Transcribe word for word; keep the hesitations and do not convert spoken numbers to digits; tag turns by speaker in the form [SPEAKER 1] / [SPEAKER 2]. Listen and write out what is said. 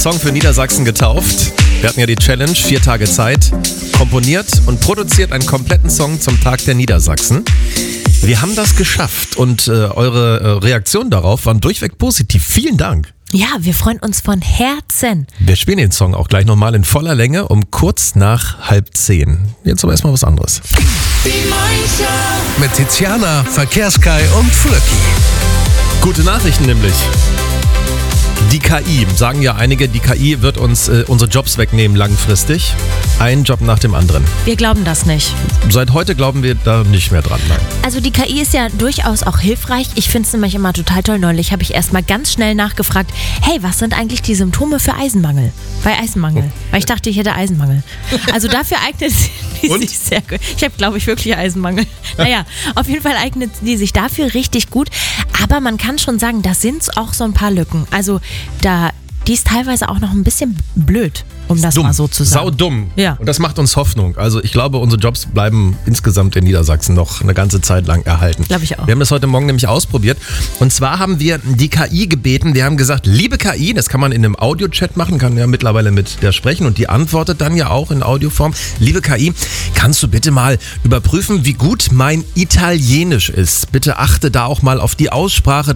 [SPEAKER 1] Song für Niedersachsen getauft. Wir hatten ja die Challenge, vier Tage Zeit, komponiert und produziert einen kompletten Song zum Tag der Niedersachsen. Wir haben das geschafft und äh, eure äh, Reaktionen darauf waren durchweg positiv. Vielen Dank.
[SPEAKER 2] Ja, wir freuen uns von Herzen.
[SPEAKER 1] Wir spielen den Song auch gleich nochmal in voller Länge um kurz nach halb zehn. Jetzt aber erstmal was anderes.
[SPEAKER 3] Mit Tiziana, Verkehrskai und Flöcki.
[SPEAKER 1] Gute Nachrichten nämlich. Die K I, sagen ja einige, die K I wird uns äh, unsere Jobs wegnehmen langfristig. Ein Job nach dem anderen.
[SPEAKER 2] Wir glauben das nicht.
[SPEAKER 1] Seit heute glauben wir da nicht mehr dran, nein.
[SPEAKER 2] Also die K I ist ja durchaus auch hilfreich. Ich finde es nämlich immer total toll. Neulich habe ich erstmal ganz schnell nachgefragt, hey, was sind eigentlich die Symptome für Eisenmangel? Bei Eisenmangel. Oh. Weil ich dachte, ich hätte Eisenmangel. Also dafür eignet sie
[SPEAKER 1] Und?
[SPEAKER 2] sich sehr gut. Ich habe, glaube ich, wirklich Eisenmangel. Naja, auf jeden Fall eignet sie sich dafür richtig gut. Aber man kann schon sagen, da sind auch so ein paar Lücken. Also da, die ist teilweise auch noch ein bisschen blöd, um das
[SPEAKER 1] dumm.
[SPEAKER 2] mal so zu sagen.
[SPEAKER 1] Saudumm.
[SPEAKER 2] Ja.
[SPEAKER 1] Und das macht uns Hoffnung. Also ich glaube, unsere Jobs bleiben insgesamt in Niedersachsen noch eine ganze Zeit lang erhalten.
[SPEAKER 2] Glaube ich auch.
[SPEAKER 1] Wir haben das heute Morgen nämlich ausprobiert. Und zwar haben wir die K I gebeten. Wir haben gesagt, liebe K I, das kann man in einem Audio-Chat machen, kann ja mittlerweile mit der sprechen. Und die antwortet dann ja auch in Audioform. Liebe K I, kannst du bitte mal überprüfen, wie gut mein Italienisch ist? Bitte achte da auch mal auf die Aussprache.